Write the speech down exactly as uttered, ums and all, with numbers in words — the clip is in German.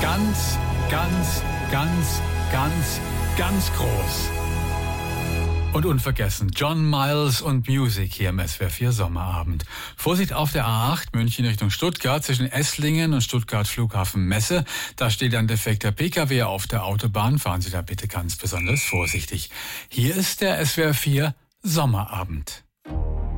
Ganz, ganz, ganz, ganz, ganz groß. Und unvergessen, John Miles und Music hier im S W R vier Sommerabend. Vorsicht auf der A acht, München Richtung Stuttgart, zwischen Esslingen und Stuttgart Flughafen Messe. Da steht ein defekter P K W auf der Autobahn. Fahren Sie da bitte ganz besonders vorsichtig. Hier ist der S W R vier Sommerabend.